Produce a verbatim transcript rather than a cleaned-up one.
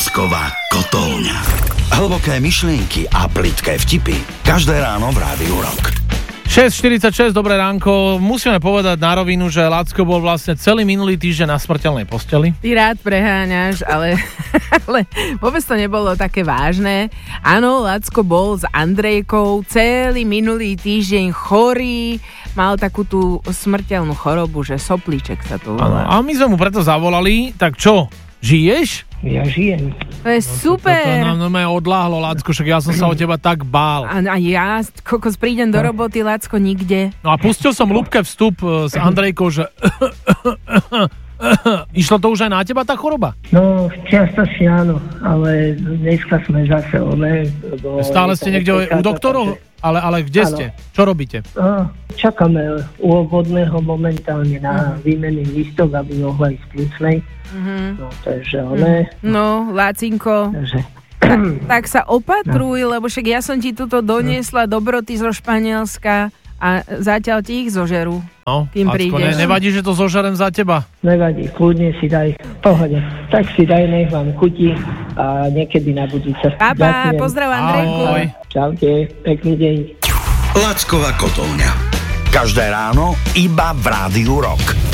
Lacková kotolňa. Hlboké myšlienky a plitké vtipy. Každé ráno v Rádiu Rock. šesť štyridsaťšesť, dobré ránko. Musíme povedať na rovinu, že Lacko bol vlastne celý minulý týždeň na smrteľnej posteli. Ty rád preháňaš, ale, ale vôbec to nebolo také vážne. Áno, Lacko bol s Andrejkou celý minulý týždeň chorý, mal takú tú smrteľnú chorobu, že soplíček sa to volá. A my sme mu preto zavolali, tak čo, žiješ? Ja žijem. To je No, super. To, to, to nám normálne odláhlo, Lacko, však ja som sa o teba tak bál. A, a ja, kokos, prídem do roboty, Lacko, nikde. No a pustil som Ľubke vstup s Andrejkou, že išlo to už aj na teba tá choroba? No, častočne áno, ale dneska sme zase one... Stále ste niekde u doktorov? Ale, ale kde Áno. ste? Čo robíte? No, čakáme u obvodného momentálne na výmenný lístok, aby mohla ísť plúcnej. Mhm. No, takže one... No, Lácinko, Takže... tak sa opatruj, lebo však ja som ti tuto doniesla dobroty zo Španielska a zatiaľ ti ich zožerú. No, Kým Lacko, prídeš. ne, nevadí, že to zožerem za teba? Nevadí, kľudne si daj, pohode. Tak si daj, nech vám chutí a niekedy na budúce. Pa, pa, pozdrav Andrejku. Ahoj. Čaute, pekný deň. Lacková kotolňa. Každé ráno iba v Rádiu Rock.